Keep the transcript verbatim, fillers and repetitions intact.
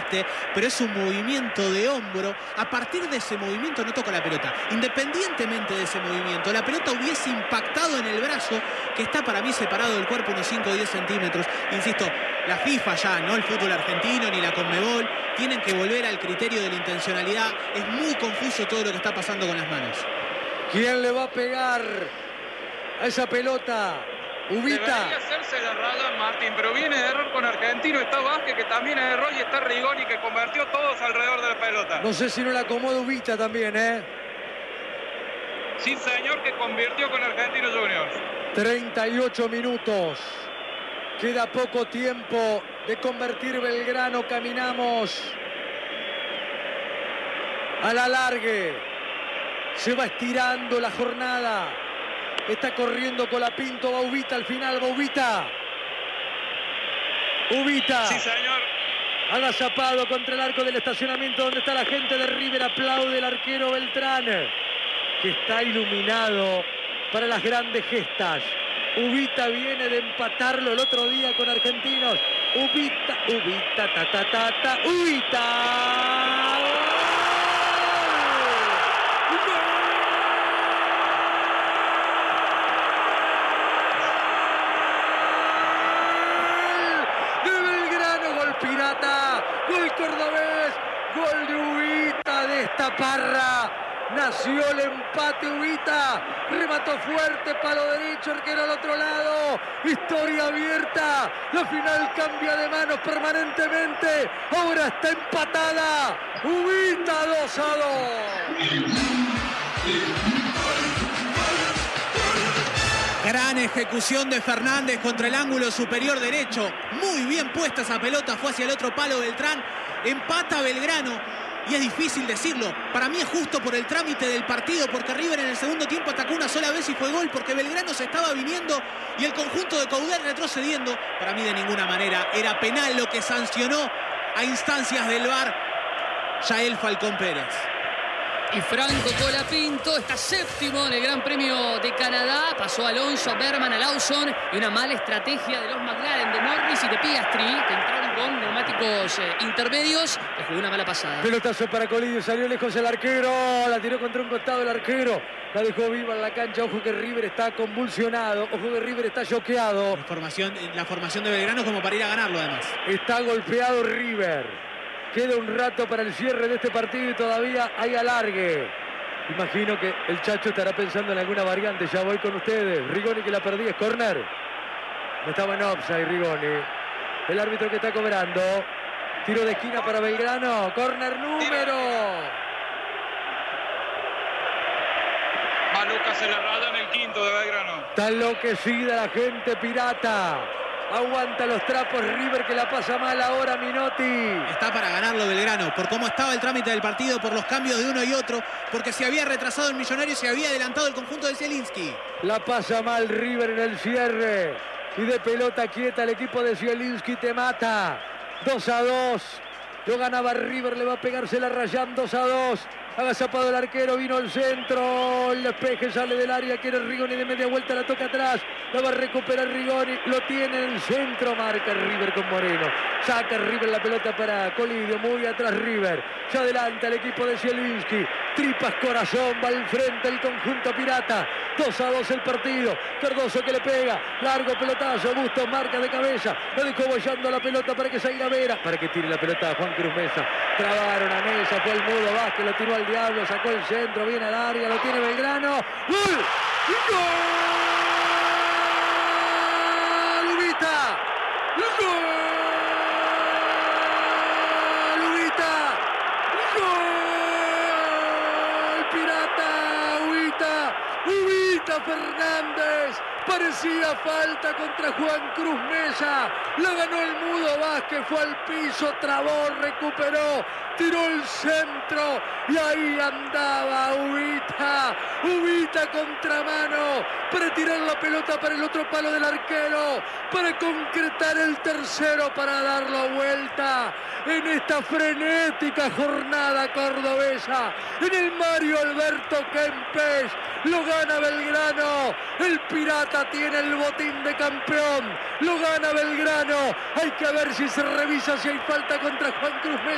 insiste, pero es un movimiento de hombro. A partir de ese movimiento no toca la pelota. Independientemente de ese movimiento, la pelota hubiese impactado en el brazo, que está para mí separado del cuerpo unos cinco o diez centímetros. Insisto, la FIFA ya, no el fútbol argentino ni la Conmebol, tienen que volver al criterio de la intencionalidad. Es muy confuso todo lo que está pasando con las manos. ¿Quién le va a pegar a esa pelota? Ubita. Debería hacerse la raya, Martín, pero viene de error con Argentino. Está Vázquez, que también es error, y está Rigoni, que convirtió todos alrededor de la pelota. No sé si no la acomoda Ubita también, ¿eh? Sí, señor, que convirtió con Argentino Juniors. treinta y ocho minutos. Queda poco tiempo de convertir Belgrano. Caminamos a la largue. Se va estirando la jornada. Está corriendo Colapinto. Va Ubita al final. Va Ubita. Ubita. Sí, señor. Agazapado contra el arco del estacionamiento donde está la gente de River. Aplaude el arquero Beltrán, que está iluminado para las grandes gestas. Ubita viene de empatarlo el otro día con Argentinos. Ubita, Ubita, ta, ta, ta, ta, Ubita. Pirata, gol cordobés, gol de Ubita de esta parra. Nació el empate Ubita, remató fuerte, palo derecho, arquero al otro lado. Historia abierta, la final cambia de manos permanentemente. Ahora está empatada. Ubita dos a dos. Gran ejecución de Fernández contra el ángulo superior derecho. Muy bien puesta esa pelota, fue hacia el otro palo Beltrán. Empata Belgrano. Y es difícil decirlo. Para mí es justo por el trámite del partido, porque River en el segundo tiempo atacó una sola vez y fue gol, porque Belgrano se estaba viniendo y el conjunto de Coudet retrocediendo. Para mí de ninguna manera era penal lo que sancionó a instancias del V A R Yael Falcón Pérez. Y Franco Colapinto está séptimo en el Gran Premio de Canadá. Pasó a Alonso, a Berman, a Lawson. Y una mala estrategia de los McLaren, de Norris y de Piastri, que entraron con neumáticos eh, intermedios. Que jugó una mala pasada. Pelotazo para Colidio, salió lejos el arquero. La tiró contra un costado el arquero. La dejó viva en la cancha. Ojo que River está convulsionado. Ojo que River está choqueado. La formación, la formación de Belgrano como para ir a ganarlo además. Está golpeado River. Queda un rato para el cierre de este partido y todavía hay alargue. Imagino que el Chacho estará pensando en alguna variante. Ya voy con ustedes. Rigoni, que la perdí, es córner. No estaba en offside Rigoni. El árbitro que está cobrando. Tiro de esquina para Belgrano. Córner número. Maluca se la raya en el quinto de Belgrano. Está enloquecida la gente pirata. Aguanta los trapos River, que la pasa mal ahora Minotti. Está para ganarlo Belgrano, por cómo estaba el trámite del partido, por los cambios de uno y otro, porque se había retrasado el Millonario y se había adelantado el conjunto de Zielinski. La pasa mal River en el cierre. Y de pelota quieta el equipo de Zielinski te mata. dos a dos. Lo ganaba River, le va a pegarse la Rayán. dos a dos. Agazapado el arquero, vino el centro, el despeje sale del área, quiere Rigoni de media vuelta, la toca atrás, la va a recuperar Rigoni, lo tiene en el centro, marca River con Moreno, saca River la pelota para Colidio, muy atrás River, se adelanta el equipo de Zielinski, tripas corazón, va al frente el conjunto pirata, dos a dos el partido, Cardoso que le pega, largo pelotazo, Bustos marca de cabeza, lo dejó bollando la pelota para que salga Vera, para que tire la pelota a Juan Cruz Mesa, trabaron a Mesa, fue el Mudo Vázquez, lo tiró al diablo, sacó el centro, viene al área, lo tiene Belgrano. ¡Gol! ¡Gol! ¡Ubita! ¡Gol! ¡Ubita! ¡Gol! ¡Pirata! ¡Ubita! ¡Ubita Fernández! Parecía falta contra Juan Cruz Mesa. La ganó el Mudo Vázquez, fue al piso, trabó, recuperó, tiró el centro y ahí andaba Ubita. Ubita contramano para tirar la pelota para el otro palo del arquero, para concretar el tercero, para dar la vuelta en esta frenética jornada cordobesa. En el Mario Alberto Kempes lo gana Belgrano. El Pirata tiene el botín de campeón. Lo gana Belgrano. Hay que ver si se revisa si hay falta contra Juan Cruz Mesa.